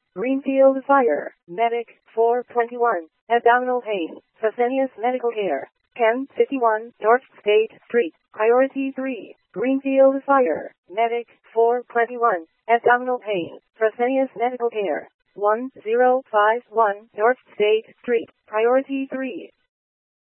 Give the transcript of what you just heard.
Greenfield Fire, Medic, 421, abdominal pain, Fresenius Medical Care, 1051, North State Street, Priority 3, Greenfield Fire, Medic, 421, abdominal pain, Fresenius Medical Care, 1051, North State Street, Priority 3.